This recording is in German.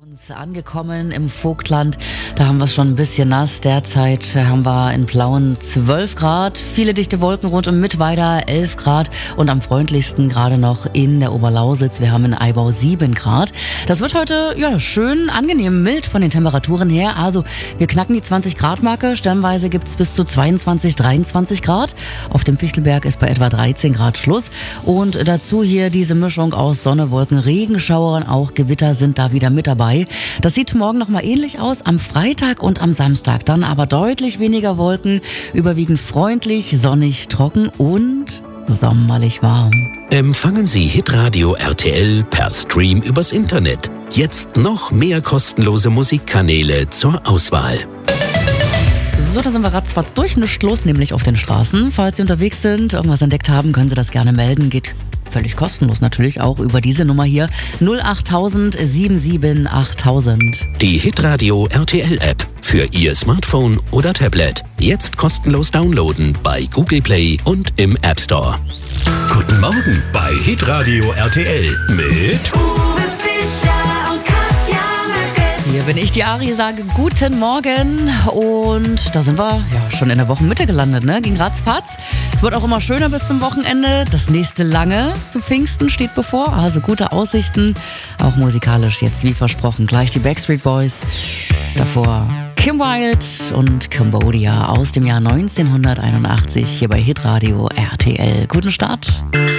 Angekommen im Vogtland, da haben wir es schon ein bisschen nass. Derzeit haben wir in Plauen 12 Grad, viele dichte Wolken rund um Mittweida 11 Grad und am freundlichsten gerade noch in der Oberlausitz. Wir haben in Aibau 7 Grad. Das wird heute schön angenehm mild von den Temperaturen her. Also wir knacken die 20 Grad Marke. Stellenweise gibt es bis zu 22, 23 Grad. Auf dem Fichtelberg ist bei etwa 13 Grad Schluss. Und dazu hier diese Mischung aus Sonne, Wolken, Regenschauer und auch Gewitter sind da wieder mit dabei. Das sieht morgen nochmal ähnlich aus, am Freitag und am Samstag. Dann aber deutlich weniger Wolken, überwiegend freundlich, sonnig, trocken und sommerlich warm. Empfangen Sie Hitradio RTL per Stream übers Internet. Jetzt noch mehr kostenlose Musikkanäle zur Auswahl. So, da sind wir ratzfatz durch. Nichts los, nämlich auf den Straßen. Falls Sie unterwegs sind, irgendwas entdeckt haben, können Sie das gerne melden. Geht völlig kostenlos natürlich auch über diese Nummer hier. 08000 77 8000. Die Hitradio RTL App für Ihr Smartphone oder Tablet. Jetzt kostenlos downloaden bei Google Play und im App Store. Guten Morgen bei Hitradio RTL mit Uwe Fischer und Katja Möcke. Hier bin ich, die Ari, sage guten Morgen und da sind wir schon in der Wochenmitte gelandet, ne? Ging ratzfatz. Es wird auch immer schöner bis zum Wochenende. Das nächste lange zum Pfingsten steht bevor, also gute Aussichten, auch musikalisch jetzt wie versprochen. Gleich die Backstreet Boys, davor Kim Wilde und Cambodia aus dem Jahr 1981 hier bei Hitradio RTL. Guten Start.